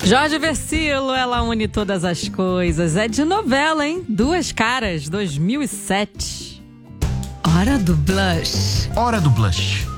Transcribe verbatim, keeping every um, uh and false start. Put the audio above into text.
Jorge Versilo, ela une todas as coisas. É de novela, hein? Duas Caras, dois mil e sete. Hora do Blush. Hora do Blush.